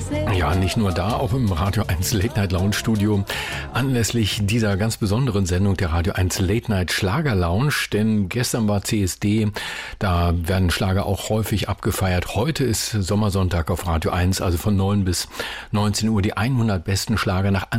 Ja, nicht nur da, auch im Radio 1 Late Night Lounge Studio anlässlich dieser ganz besonderen Sendung der Radio 1 Late Night Schlager Lounge, denn gestern war CSD, da werden Schlager auch häufig abgefeiert. Heute ist Sommersonntag auf Radio 1, also von 9 bis 19 Uhr die 100 besten Schlager nach